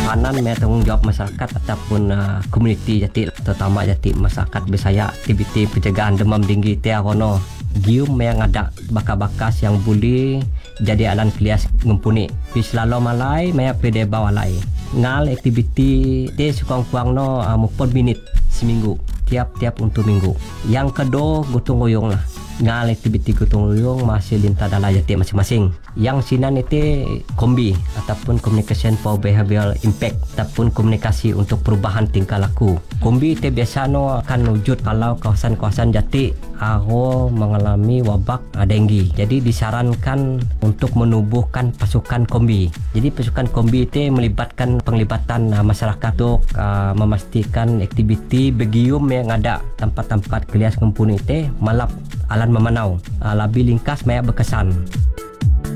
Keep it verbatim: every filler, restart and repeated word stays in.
tahanan me tanggungjawab masyarakat ataupun uh, komuniti jati, terutama jati masyarakat Bisaya. Aktiviti pencegahan demam tinggi te arono gium yang ada bakas-bakas yang boleh jadi alan klias ngumpuni pi selalu malai maya pede bawalai ngal aktiviti te suang-kuang no uh, mupon minit seminggu tiap-tiap untuk minggu. Yang kedua gotong royong lah, ngal aktiviti gotong royong masih lintas dalam jati masing-masing. Yang sinan itu kombi ataupun communication for behavioral impact ataupun komunikasi untuk perubahan tingkah laku. Kombi itu biasa no akan wujud kalau kawasan-kawasan jati aro mengalami wabak denggi. Jadi disarankan untuk menubuhkan pasukan kombi. Jadi pasukan kombi itu melibatkan penglibatan uh, masyarakat untuk uh, memastikan aktiviti begium yang ada tempat-tempat kelias kumpul itu malap alan memanau. Uh, lebih ringkas banyak berkesan.